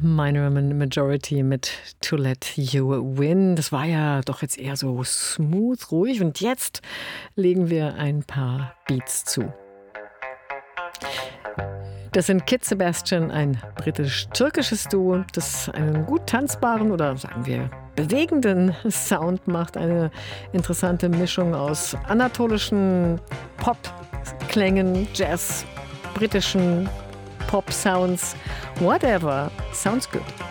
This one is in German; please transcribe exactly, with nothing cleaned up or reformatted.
Minor Majority mit To Let You Win. Das war ja doch jetzt eher so smooth, ruhig. Und jetzt legen wir ein paar Beats zu. Das sind Kid Sebastian, ein britisch-türkisches Duo, das einen gut tanzbaren oder sagen wir bewegenden Sound macht. Eine interessante Mischung aus anatolischen Pop-Klängen, Jazz, britischen Pop-Sounds, whatever. Sounds good.